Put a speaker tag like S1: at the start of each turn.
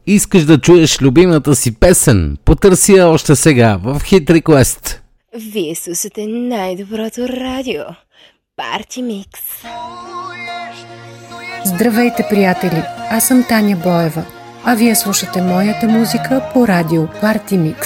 S1: Искаш да чуеш любимата си песен? Потърси я още сега в Hit Request.
S2: Вие слушате най-доброто радио. Парти Микс.
S3: Здравейте, приятели! Аз съм Таня Боева, а вие слушате моята музика по радио Парти Микс.